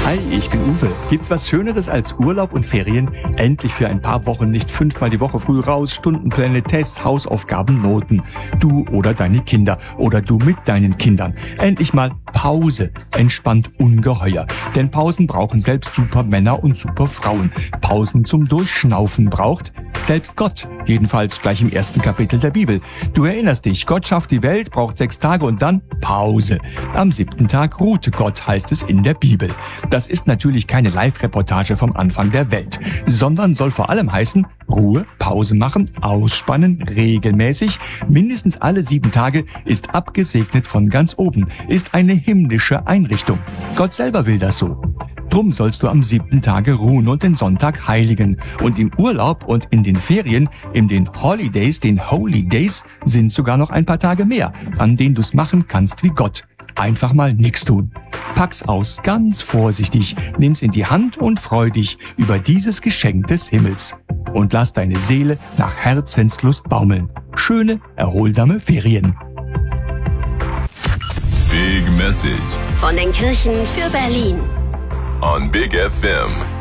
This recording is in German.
Hi, ich bin Uwe. Gibt's was Schöneres als Urlaub und Ferien? Endlich für ein paar Wochen nicht 5-mal die Woche früh raus, Stundenpläne, Tests, Hausaufgaben, Noten. Du oder deine Kinder oder du mit deinen Kindern. Endlich mal Pause. Entspannt ungeheuer. Denn Pausen brauchen selbst Supermänner und Superfrauen. Pausen zum Durchschnaufen braucht selbst Gott. Jedenfalls gleich im ersten Kapitel der Bibel. Du erinnerst dich, Gott schafft die Welt, braucht 6 Tage und dann Pause. Am 7. Tag ruhte Gott, heißt es in der Bibel. Das ist natürlich keine Live-Reportage vom Anfang der Welt, sondern soll vor allem heißen, Ruhe, Pause machen, ausspannen, regelmäßig, mindestens alle 7 Tage, ist abgesegnet von ganz oben, ist eine himmlische Einrichtung. Gott selber will das so. Drum sollst du am 7. Tage ruhen und den Sonntag heiligen. Und im Urlaub und in den Ferien, in den Holidays, den Holy Days, sind sogar noch ein paar Tage mehr, an denen du's machen kannst wie Gott. Einfach mal nix tun. Pack's aus, ganz vorsichtig, nimm's in die Hand und freu dich über dieses Geschenk des Himmels. Und lass deine Seele nach Herzenslust baumeln. Schöne, erholsame Ferien. Big Message von den Kirchen für Berlin on Big FM.